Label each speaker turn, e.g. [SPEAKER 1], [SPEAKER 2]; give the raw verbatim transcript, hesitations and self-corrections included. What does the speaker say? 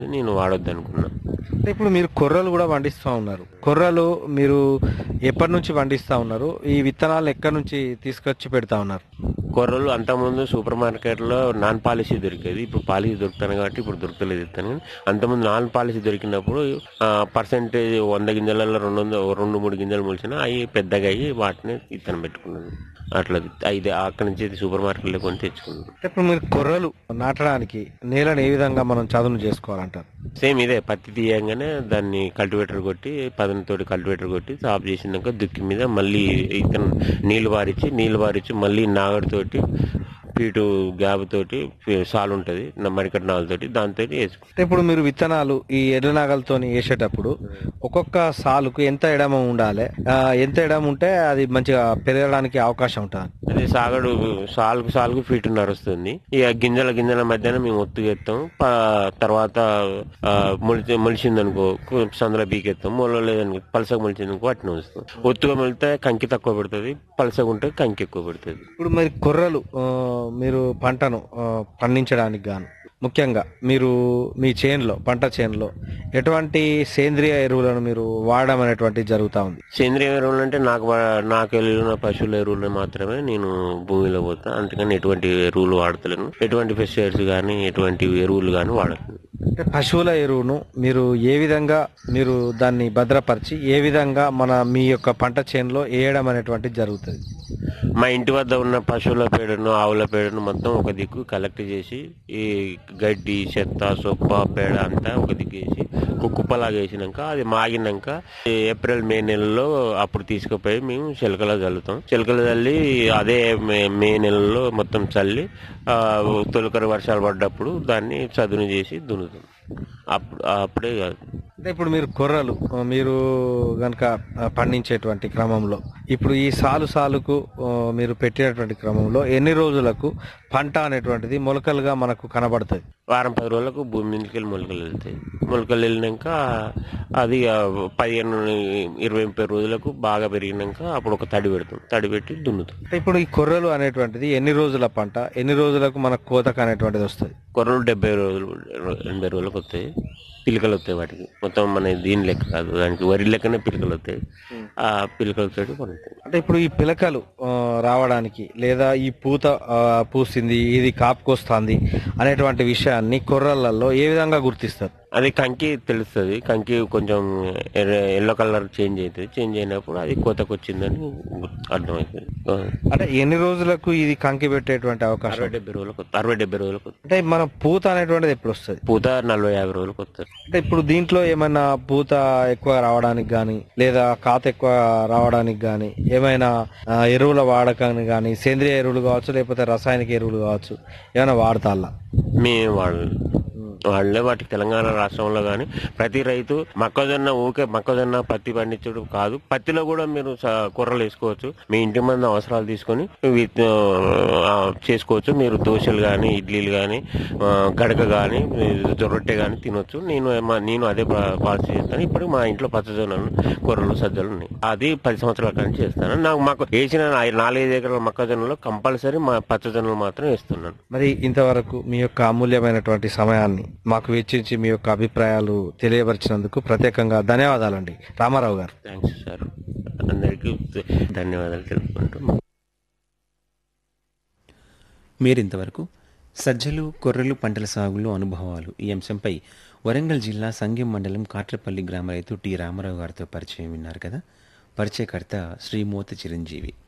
[SPEAKER 1] నేను వాడొద్దనుకున్నా.
[SPEAKER 2] అంటే ఇప్పుడు మీరు కొర్రలు కూడా పండిస్తా ఉన్నారు. కొర్రలు మీరు ఎప్పటి నుంచి పండిస్తా ఉన్నారు? ఈ విత్తనాలు ఎక్కడి నుంచి తీసుకొచ్చి పెడతా ఉన్నారు?
[SPEAKER 1] కొర్రలు అంతకుముందు సూపర్ మార్కెట్లో నాన్ పాలిసీ దొరికేది. ఇప్పుడు పాలిసీ దొరుకుతాను కాబట్టి ఇప్పుడు దొరకలేదు ఇస్తాను. కానీ అంతకుముందు నాన్ పాలిసీ దొరికినప్పుడు పర్సెంటేజ్ వంద గింజలలో రెండు వందల రెండు మూడు గింజలు మొలిచిన అవి పెద్దగా అయ్యి వాటిని ఇత్తనం పెట్టుకున్నాను. అట్లా ఐదు అక్కడి నుంచి సూపర్ మార్కెట్లో కొని తెచ్చుకున్నాను.
[SPEAKER 2] అంటే ఇప్పుడు మీరు కొర్రలు నాటడానికి నేలను ఏ విధంగా మనం చదును చేసుకోవాలంటారు?
[SPEAKER 1] సేమ్ ఇదే, పత్తి తీయంగానే దాన్ని కల్టివేటర్ కొట్టి పదనతోటి కల్టివేటర్ కొట్టి సాఫ్ చేసినాక దుక్కి మీద మళ్ళీ ఇతను నీళ్లు వారించి నీళ్లు వారించి మళ్ళీ నాగడితోటి పీటు గ్యాబ్ తోటి సాలు ఉంటుంది మరికట్ నాగలతోటి దాంతో వేసుకుంటాం.
[SPEAKER 2] అంటే ఇప్పుడు మీరు విత్తనాలు ఈ ఎడ్ల నాగలతో వేసేటప్పుడు ఒక్కొక్క సాలుకు ఎంత ఎడమ ఉండాలి, ఆ, ఎంత ఎడమ ఉంటే అది మంచిగా పెరగడానికి అవకాశం ఉంటుంది?
[SPEAKER 1] అదే సాగడు సాలుకు సాలుకు ఫీటున్నర వస్తుంది. ఇక గింజల గింజల మధ్యన మేము ఒత్తుకెత్తాం. తర్వాత మొలిచి మొలిచింది అనుకో సందులో బీకెత్తాం. మొలలేదనుకో పలసగా మొలిచింది అనుకో అట్నే వస్తాం. ఒత్తుగా మొలితే కంకి తక్కువ పెడుతుంది, పలసగా ఉంటే కంకి ఎక్కువ పెడుతుంది.
[SPEAKER 2] ఇప్పుడు మరి కొర్రలు ఆ, మీరు పంటను ఆ, పండించడానికి గాను ముఖ్యంగా మీరు మీ చేనులో పంట చేనులో ఎటువంటి సేంద్రియ ఎరువులను మీరు వాడడం అనేటువంటి జరుగుతూ ఉంది?
[SPEAKER 1] సేంద్రియ ఎరువులు అంటే నాకు నాకు వెళ్ళిన పశువుల ఎరువులు మాత్రమే నేను భూమిలో పోతా. అందుకని ఎటువంటి ఎరువులు వాడతలేను. ఎటువంటి పెస్టిసైడ్స్ కానీ ఎటువంటి ఎరువులు కానీ వాడలేదు.
[SPEAKER 2] అంటే పశువుల ఎరువును మీరు ఏ విధంగా మీరు దాన్ని భద్రపరిచి ఏ విధంగా మన మీ యొక్క పంట చేనులో వేయడం అనేటువంటిది జరుగుతుంది?
[SPEAKER 1] మా ఇంటి వద్ద ఉన్న పశువుల పేడను ఆవుల పేడను మొత్తం ఒక దిక్కు కలెక్ట్ చేసి ఈ గడ్డి చెత్త సొప్ప పేడ అంతా ఒక దిక్కు వేసి కుప్పలాగా వేసినాక అది మాగినాక ఏప్రిల్ మే నెలలో అప్పుడు తీసుకుపోయి మేము చిలకలో చల్లుతాం. చిలకలు చల్లి అదే మే మే నెలలో మొత్తం చల్లి తొలకరి వర్షాలు పడ్డప్పుడు దాన్ని చదును చేసి దున్నుతాం. అప్పుడు అప్పుడే కాదు.
[SPEAKER 2] అంటే ఇప్పుడు మీరు కొర్రలు మీరు గనక పండించేటువంటి క్రమంలో ఇప్పుడు ఈ సాలు సాలుకు మీరు పెట్టినటువంటి క్రమంలో ఎన్ని రోజులకు పంట అనేటువంటిది మొలకలుగా మనకు కనబడుతుంది?
[SPEAKER 1] వారం పది రోజులకు భూమి మీదకి వెళ్ళి మొలకలు వెళ్తాయి. మొలకలు వెళ్ళినాక అది పదిహేను ఇరవై ముప్పై రోజులకు బాగా పెరిగినాక అప్పుడు ఒక తడి పెడతాం. తడి పెట్టి దున్నుతాం.
[SPEAKER 2] ఇప్పుడు ఈ కొర్రలు అనేటువంటిది ఎన్ని రోజుల పంట, ఎన్ని రోజులకు మనకు కోతకు అనేటువంటిది వస్తుంది?
[SPEAKER 1] కొర్రలు డెబ్బై రోజులు ఎనభై రోజులకు వస్తాయి. పిలకలు వస్తాయి వాటికి. మొత్తం మన దీని లెక్క కాదు, దానికి వరి లెక్కనే పిలకలు వస్తాయి. ఆ పిలకలతో పండుతాయి.
[SPEAKER 2] అంటే ఇప్పుడు ఈ పిలకలు రావడానికి లేదా ఈ పూత పూసింది ఇది కాపుకొస్తుంది అనేటువంటి విషయాన్ని కొర్రలలో ఏ విధంగా గుర్తిస్తారు?
[SPEAKER 1] అది కంకి తెలుస్తుంది. కంకి కొంచెం ఎల్లో కలర్ చేంజ్ అవుతుంది. చేంజ్ అయినప్పుడు అది కోతకు వచ్చిందని అర్థమవుతుంది.
[SPEAKER 2] అంటే ఎన్ని రోజులకు ఇది కంకి పెట్టేటువంటి అవకాశం?
[SPEAKER 1] అరవై డెబ్బై రోజులకు అరవై డెబ్బై రోజులకు
[SPEAKER 2] అంటే మన పూత అనేటువంటిది ఎప్పుడు వస్తుంది?
[SPEAKER 1] పూత నలభై యాభై రోజులకు వస్తుంది.
[SPEAKER 2] అంటే ఇప్పుడు దీంట్లో ఏమైనా పూత ఎక్కువ రావడానికి గాని లేదా కాత ఎక్కువ రావడానికి గాని ఏమైనా ఎరువుల వాడకాన్ని గాని సేంద్రియ ఎరువులు కావచ్చు లేకపోతే రసాయనిక ఎరువులు కావచ్చు ఏమైనా వాడతాలా?
[SPEAKER 1] మేము వాడలేదు. వాళ్ళే వాటికి తెలంగాణ రాష్ట్రంలో కానీ ప్రతి రైతు మొక్కజొన్న ఊకే మొక్కజొన్న పత్తి పండించడం కాదు, పత్తిలో కూడా మీరు కూరలు వేసుకోవచ్చు. మీ ఇంటి మంది అవసరాలు తీసుకొని చేసుకోవచ్చు. మీరు దోశలు కానీ ఇడ్లీలు కానీ గడక కానీ రొట్టె కానీ తినొచ్చు. నేను నేను అదే పాలసీ చేస్తాను. ఇప్పుడు మా ఇంట్లో పచ్చజొన్నలు కూరలు సజ్జలు ఉన్నాయి. అది పది సంవత్సరాల కానీ చేస్తాను. నాకు మాకు వేసిన నాలుగైదు ఎకరాల మొక్కజొన్నలో కంపల్సరీ మా పచ్చజొన్నలు మాత్రం వేస్తున్నాను.
[SPEAKER 2] మరి ఇంతవరకు మీ యొక్క అమూల్యమైనటువంటి సమయాన్ని మాకు వెచ్చించి మీ యొక్క అభిప్రాయాలు తెలియపరిచినందుకు ప్రత్యేకంగా ధన్యవాదాలండి రామారావు గారు.
[SPEAKER 1] Thanks sir. అందరికీ ధన్యవాదాలు తెలుపుకుంటున్నాను.
[SPEAKER 3] మీరింతవరకు సజ్జలు కొర్రలు పంటల సాగులో అనుభవాలు ఈ అంశంపై వరంగల్ జిల్లా సంగెం మండలం కాట్రపల్లి గ్రామ రైతు టి రామారావు గారితో పరిచయం విన్నారు కదా. పరిచయకర్త శ్రీ మోతి చిరంజీవి.